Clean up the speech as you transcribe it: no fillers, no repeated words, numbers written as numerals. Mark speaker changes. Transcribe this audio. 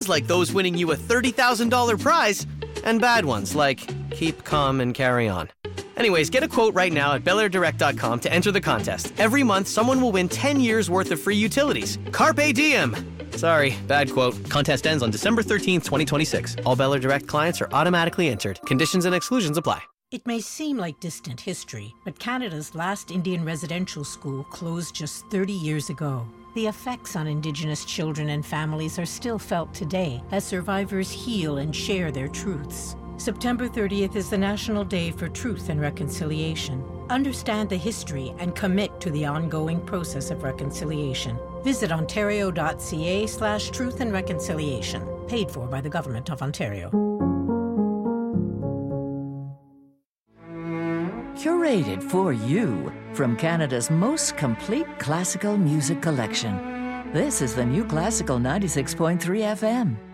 Speaker 1: like those winning you a $30,000 prize, and bad ones like keep calm and carry on. Anyways, get a quote right now at BelAirDirect.com to enter the contest. Every month, someone will win 10 years worth of free utilities. Carpe diem! Sorry, bad quote. Contest ends on December 13th, 2026. All Bel Air Direct clients are automatically entered. Conditions and exclusions apply.
Speaker 2: It may seem like distant history, but Canada's last Indian residential school closed just 30 years ago. The effects on Indigenous children and families are still felt today as survivors heal and share their truths. September 30th is the National Day for Truth and Reconciliation. Understand the history and commit to the ongoing process of reconciliation. Visit ontario.ca/truth and reconciliation. Paid for by the Government of Ontario.
Speaker 3: Curated for you from Canada's most complete classical music collection. This is the New Classical 96.3 FM.